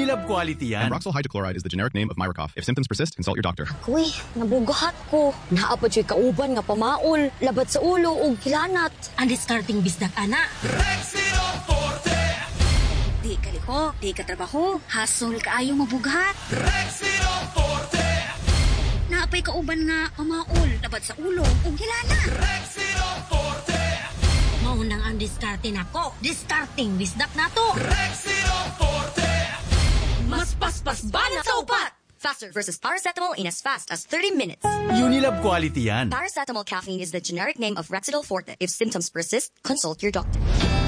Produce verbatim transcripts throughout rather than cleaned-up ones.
Unilab quality yan. And Roxol hydrochloride is the generic name of Myricov. If symptoms persist, consult your doctor. Uy, nabugahat ko. Naapad siya kauban nga pamaol, labat sa ulo ug kilanat. Ang discarding bisdak, ana. Rexidol Forte. Di ka liko, di ka trabaho, hasol ka ayaw mabugat. Rexidol Forte. Naapay kauban nga pamaol, labat sa ulo ug kilanat. Rexidol Forte. Maunang ang discarding ako. Discarding bisdak na to. Rexidol Forte. Mas paspas ba na sa upat? Faster versus paracetamol in as fast as thirty minutes. Unilab quality yan. Paracetamol caffeine is the generic name of Rexidol Forte. If symptoms persist, consult your doctor.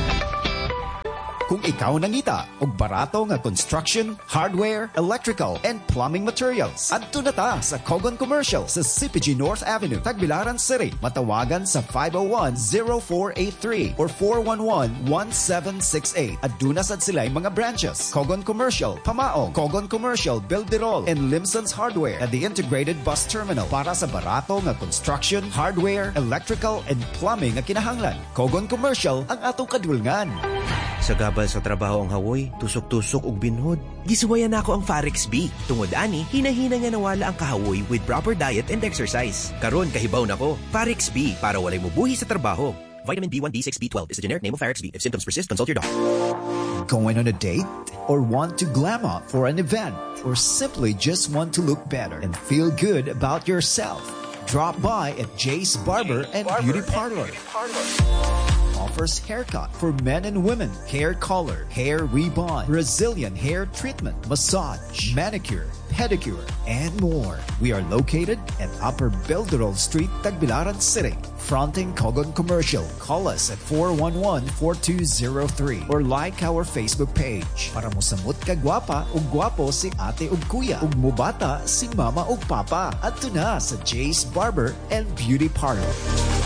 Kung ikaw nangita og barato nga construction, hardware, electrical, and plumbing materials, adto na ta sa Kogon Commercial sa C P G North Avenue, Tagbilaran City. Matawagan sa five oh one, oh four eight three or four one one, one seven six eight. Aduna sad sila'y mga branches: Kogon Commercial, Pamaong, Kogon Commercial, Bilderol, and Limson's Hardware at the Integrated Bus Terminal para sa barato nga construction, hardware, electrical, and plumbing nga kinahanglan. Kogon Commercial ang atong kadulngan. Sa gabal sa trabaho ang hawoy, tusok-tusok ug binhod. Gisuwayan nako ang Farex B. Tungod ani, hinahina nga nawala ang kahawoy with proper diet and exercise. Karon kahibaw nako. Farex B para walay mubuhi sa trabaho. Vitamin B one, B six, B twelve is the generic name of Farex B. If symptoms persist, consult your doctor. Going on a date? Or want to glam up for an event? Or simply just want to look better and feel good about yourself? Drop by at Jay's Barber and Beauty Parlor. Offers haircut for men and women, hair color, hair rebond, Brazilian hair treatment, massage, manicure, pedicure, and more. We are located at Upper Bilderol Street, Tagbilaran City, fronting Kogon Commercial. Call us at four one one, four two zero three or like our Facebook page. Para mo samot ka gwapa o gwapo si ate o kuya, ug mubata si mama o papa. At na sa Jay's Barber and Beauty Parlor.